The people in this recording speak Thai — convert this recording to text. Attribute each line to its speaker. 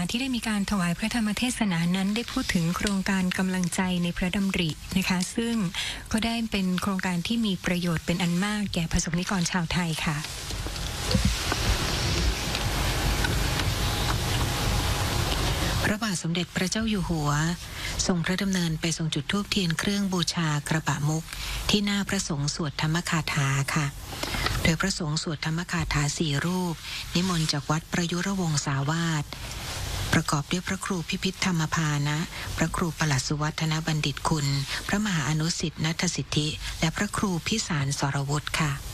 Speaker 1: ที่ได้มีการถวายพระธรรมเทศนานั้นได้พูดถึงโครงการกำลังใจในพระดำรินะคะซึ่งก็ได้เป็นโครงการที่มีประโยชน์เป็นอันมากแก่ประสบนิกรชาวไทยค่ะพระบาทสมเด็จพระเจ้าอยู่หัวทรงพระดำเนินไปทรงจุดธูปเทียนเครื่องบูชากระบะมุกที่หน้าพระสงฆ์สวดธรรมคาถาค่ะโดยพระสงฆ์สวดธรรมคาถา4 รูปนิมนต์จากวัดประยุรวงศาวาสประกอบด้วยพระครูพิพิธธรรมภานะพระครูปลัดสุวัฒนบัณฑิตคุณพระมหาอนุสิทธินัทสิทธิและพระครูพิสารสรวุฒิค่ะ